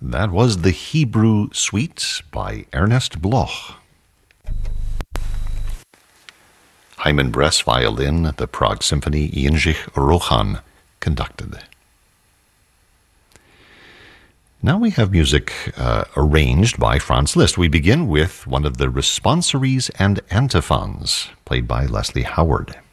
That was the Hebrew Suite by Ernest Bloch. Hyman Bress violin, the Prague Symphony, Jindřich Rochan conducted. Now we have music arranged by Franz Liszt. We begin with one of the responsories and antiphons, played by Leslie Howard.